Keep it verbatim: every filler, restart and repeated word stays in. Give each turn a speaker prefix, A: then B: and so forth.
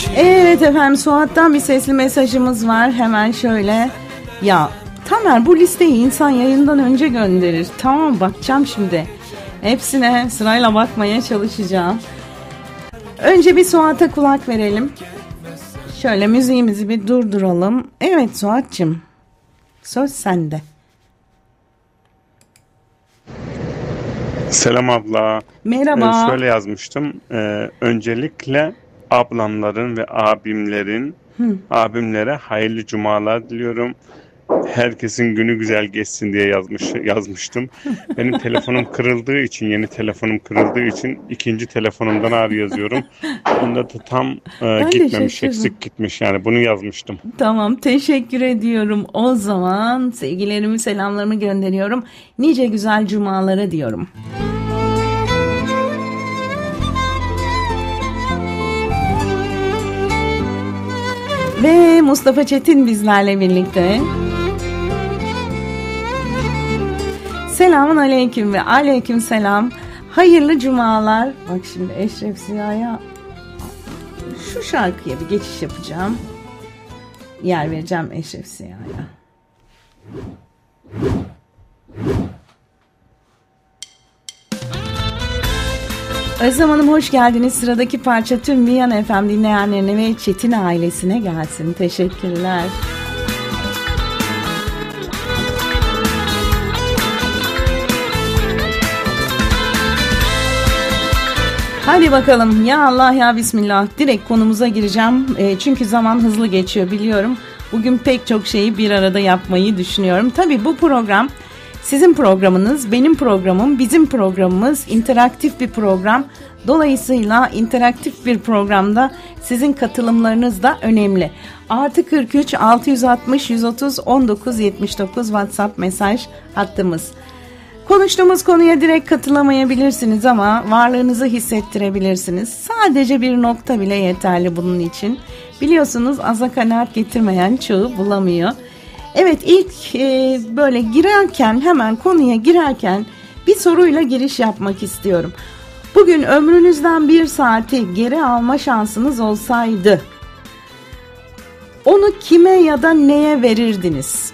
A: Evet efendim, Suat'tan bir sesli mesajımız var. Hemen şöyle. Ya Tamer, bu listeyi insan yayından önce gönderir. Tamam, bakacağım şimdi. Hepsine sırayla bakmaya çalışacağım. Önce bir Suat'a kulak verelim. Şöyle müziğimizi bir durduralım. Evet Suat'cığım, söz sende.
B: Selam abla.
A: Merhaba.
B: Ee, şöyle yazmıştım. Ee, öncelikle ablamların ve abimlerin, Hı. abimlere hayırlı cumalar diliyorum. Herkesin günü güzel geçsin diye yazmış yazmıştım. Benim telefonum kırıldığı için, yeni telefonum kırıldığı için ikinci telefonumdan ağrı yazıyorum. Onda da tam e, gitmemiş, eksik gitmiş, yani bunu yazmıştım.
A: Tamam, teşekkür ediyorum. O zaman sevgilerimi, selamlarımı gönderiyorum. Nice güzel cumalara diyorum. Ve Mustafa Çetin bizlerle birlikte. Selamun aleyküm ve aleyküm selam. Hayırlı cumalar. Bak şimdi Eşref Ziya'ya şu şarkıya bir geçiş yapacağım. Yer vereceğim Eşref Ziya'ya. Özlem Hanım hoş geldiniz. Sıradaki parça tüm Viyana F M dinleyenlerine ve Çetin ailesine gelsin. Teşekkürler. Hadi bakalım, ya Allah ya Bismillah, direkt konumuza gireceğim. E, çünkü zaman hızlı geçiyor biliyorum. Bugün pek çok şeyi bir arada yapmayı düşünüyorum. Tabii bu program sizin programınız, benim programım, bizim programımız, interaktif bir program. Dolayısıyla interaktif bir programda sizin katılımlarınız da önemli. Artı kırk üç altı yüz altmış yüz otuz on dokuz yetmiş dokuz WhatsApp mesaj hattımız. Konuştuğumuz konuya direkt katılamayabilirsiniz ama varlığınızı hissettirebilirsiniz. Sadece bir nokta bile yeterli bunun için. Biliyorsunuz aza kanaat getirmeyen çoğu bulamıyor. Evet, ilk e, böyle girerken, hemen konuya girerken bir soruyla giriş yapmak istiyorum. Bugün ömrünüzden bir saati geri alma şansınız olsaydı onu kime ya da neye verirdiniz?